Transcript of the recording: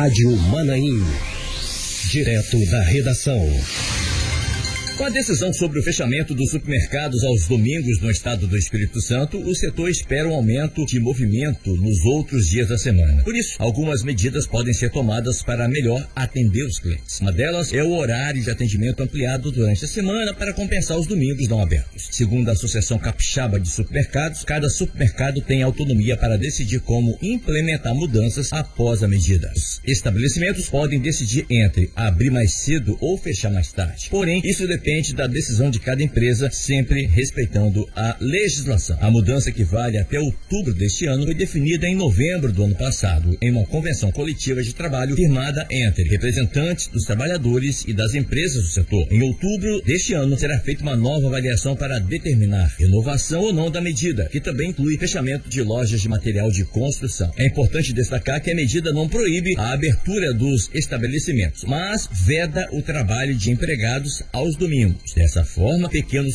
Rádio Manaim. Direto da redação. Com a decisão sobre o fechamento dos supermercados aos domingos no estado do Espírito Santo, o setor espera um aumento de movimento nos outros dias da semana. Por isso, algumas medidas podem ser tomadas para melhor atender os clientes. Uma delas é o horário de atendimento ampliado durante a semana para compensar os domingos não abertos. Segundo a Associação Capixaba de Supermercados, cada supermercado tem autonomia para decidir como implementar mudanças após a medida. Os estabelecimentos podem decidir entre abrir mais cedo ou fechar mais tarde. Porém, isso depende da decisão de cada empresa, sempre respeitando a legislação. A mudança, que vale até outubro deste ano, foi definida em novembro do ano passado, em uma convenção coletiva de trabalho firmada entre representantes dos trabalhadores e das empresas do setor. Em outubro deste ano, será feita uma nova avaliação para determinar renovação ou não da medida, que também inclui fechamento de lojas de material de construção. É importante destacar que a medida não proíbe a abertura dos estabelecimentos, mas veda o trabalho de empregados aos domingos. Dessa forma, pequenos